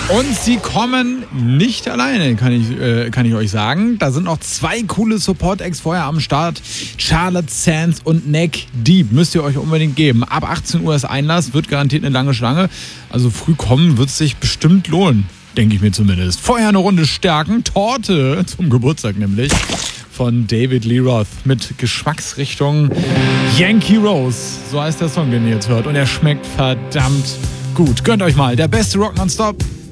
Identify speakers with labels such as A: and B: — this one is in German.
A: Und sie kommen nicht alleine, kann ich euch sagen. Da sind noch 2 coole Support-Acts vorher am Start. Charlotte Sands und Neck Deep. Müsst ihr euch unbedingt geben. Ab 18 Uhr ist Einlass, wird garantiert eine lange Schlange. Also früh kommen wird es sich bestimmt lohnen, denke ich mir zumindest. Vorher eine Runde Stärken. Torte zum Geburtstag nämlich. Von David Lee Roth mit Geschmacksrichtung Yankee Rose. So heißt der Song, den ihr jetzt hört. Und er schmeckt verdammt gut. Gönnt euch mal. Der beste Rock nonstop.